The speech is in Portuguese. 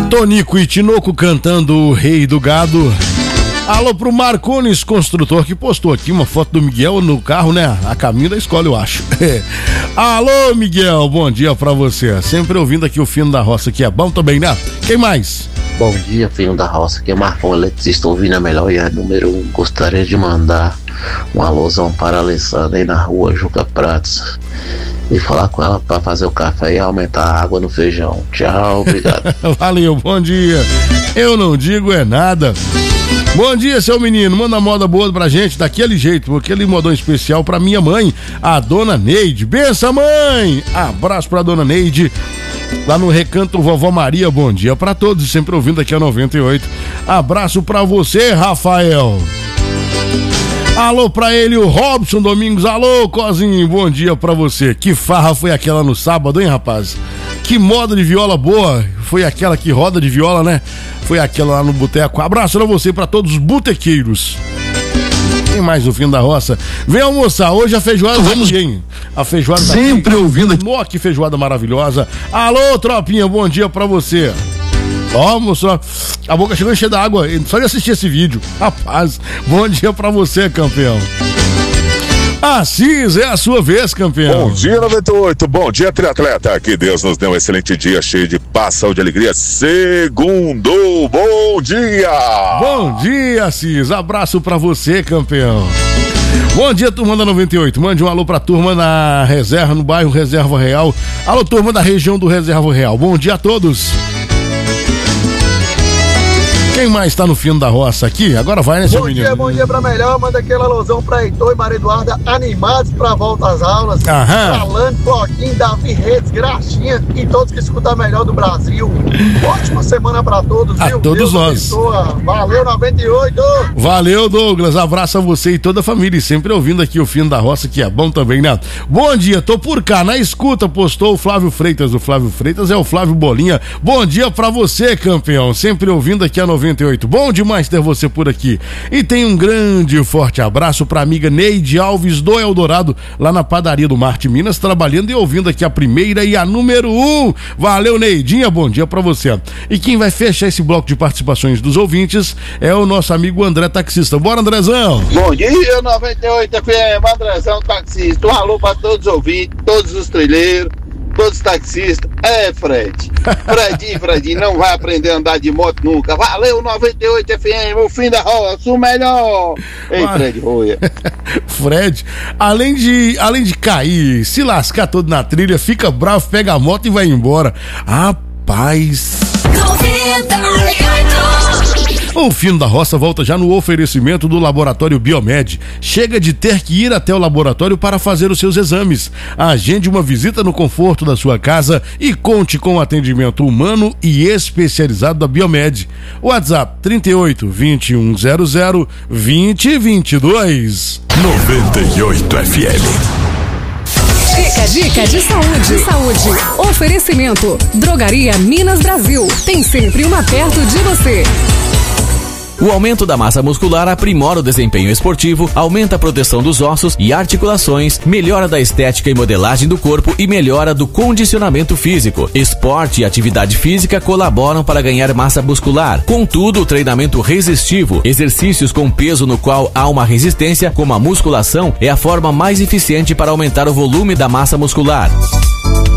Tonico e Tinoco cantando O Rei do Gado. Alô pro Marcones, construtor, que postou aqui uma foto do Miguel no carro, né? A caminho da escola, eu acho. Alô, Miguel, bom dia pra você. Sempre ouvindo aqui o Fino da Roça, que é bom também, né? Quem mais? Bom dia, Fino da Roça, que é Marcão, eletricista, ouvindo a melhor e a número 1. Gostaria de mandar um alôzão para a Alessandra aí na rua Juca Pratos e falar com ela para fazer o café e aumentar a água no feijão. Tchau, obrigado. Valeu, bom dia. Eu não digo é nada. Bom dia, seu menino, manda moda boa pra gente daquele jeito, aquele modão especial pra minha mãe, a dona Neide. Benção, mãe! Abraço pra dona Neide, lá no Recanto Vovó Maria. Bom dia pra todos, sempre ouvindo aqui a 98. Abraço pra você, Rafael. Alô pra ele, o Robson Domingos. Alô, Cozinho, bom dia pra você. Que farra foi aquela no sábado, hein, rapaz? Que moda de viola boa. Foi aquela que roda de viola, né? Foi aquela lá no boteco. Abraço pra você, pra todos os botequeiros. Tem mais o Fino da Roça. Vem almoçar, hoje a feijoada vamos hein? A feijoada sempre tá ouvindo. Nó, que feijoada maravilhosa. Alô, tropinha, bom dia pra você. Ó, moço, a boca chegou cheia d'água só de assistir esse vídeo. Rapaz, bom dia pra você, campeão. Assis, é a sua vez, campeão. Bom dia, 98. Bom dia, triatleta. Que Deus nos dê um excelente dia cheio de paz, saúde e alegria. Segundo, bom dia. Bom dia, Assis. Abraço pra você, campeão. Bom dia, turma da 98. Mande um alô pra turma na reserva, no bairro Reserva Real. Alô, turma da região do Reserva Real. Bom dia a todos. Quem mais tá no Fino da Roça aqui? Agora vai, né, seu menino? Bom dia pra melhor. Manda aquela alusão pra Heitor e Maria Eduarda, animados pra volta às aulas. Alane, Floquinho, Davi Redes, Graxinha e todos que escutam a melhor do Brasil. Ótima semana pra todos, viu? A todos Deus nós. abençoa. Valeu, 98. Valeu, Douglas. Abraço a você e toda a família. E sempre ouvindo aqui o Fino da Roça, que é bom também, né? Bom dia, tô por cá. Na escuta, postou o Flávio Freitas. O Flávio Freitas é o Flávio Bolinha. Bom dia pra você, campeão. Sempre ouvindo aqui a 98. Bom demais ter você por aqui. E tem um grande e forte abraço pra amiga Neide Alves do Eldorado, lá na padaria do Marte Minas, trabalhando e ouvindo aqui a primeira e a número 1. Valeu, Neidinha, bom dia pra você. E quem vai fechar esse bloco de participações dos ouvintes é o nosso amigo André Taxista. Bora, Andrezão. Bom dia, 98 FM, Andrezão Taxista. Um alô pra todos os ouvintes, todos os trilheiros, todos os taxistas. Fredinho não vai aprender a andar de moto nunca. Valeu, 98 FM, o Fim da Roça, o melhor. Ei, Fred Roia. Fred, além de cair, se lascar todo na trilha, fica bravo, pega a moto e vai embora. Rapaz. 98. O Fino da Roça volta já no oferecimento do Laboratório Biomed. Chega de ter que ir até o laboratório para fazer os seus exames. Agende uma visita no conforto da sua casa e conte com o atendimento humano e especializado da Biomed. WhatsApp 38 2100 2022. 98 FM. Dica de saúde. Oferecimento. Drogaria Minas Brasil. Tem sempre uma perto de você. O aumento da massa muscular aprimora o desempenho esportivo, aumenta a proteção dos ossos e articulações, melhora da estética e modelagem do corpo e melhora do condicionamento físico. Esporte e atividade física colaboram para ganhar massa muscular. Contudo, o treinamento resistivo, exercícios com peso no qual há uma resistência, como a musculação, é a forma mais eficiente para aumentar o volume da massa muscular.